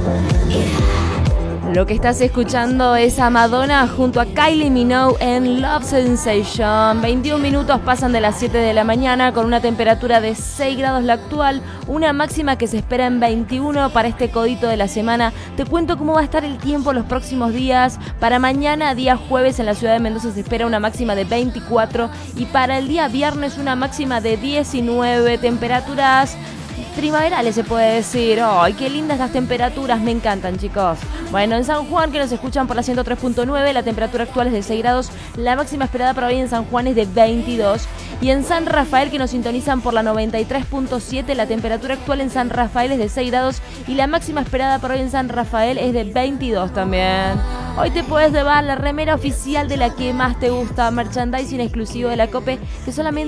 Lo que estás escuchando es a Madonna junto a Kylie Minogue en Love Sensation. 21 minutos pasan de las 7 de la mañana con una temperatura de 6 grados la actual, una máxima que se espera en 21 para este codito de la semana. Te cuento cómo va a estar el tiempo los próximos días. Para mañana, día jueves, en la ciudad de Mendoza se espera una máxima de 24 y para el día viernes una máxima de 19. Temperaturas primaverales se puede decir. ¡Ay, qué lindas las temperaturas! Me encantan, chicos. Bueno, en San Juan, que nos escuchan por la 103.9, la temperatura actual es de 6 grados. La máxima esperada para hoy en San Juan es de 22. Y en San Rafael, que nos sintonizan por la 93.7, la temperatura actual en San Rafael es de 6 grados. Y la máxima esperada para hoy en San Rafael es de 22 también. Hoy te puedes llevar la remera oficial de la que más te gusta, merchandising exclusivo de la COPE, que solamente